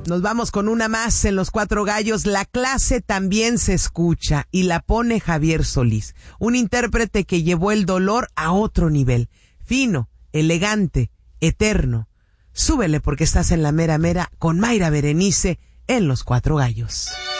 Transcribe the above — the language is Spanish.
Nos vamos con una más en Los Cuatro Gallos. La clase también se escucha y la pone Javier Solís, un intérprete que llevó el dolor a otro nivel. Fino, elegante, eterno. Súbele porque estás en la mera mera con Mayra Berenice en Los Cuatro Gallos.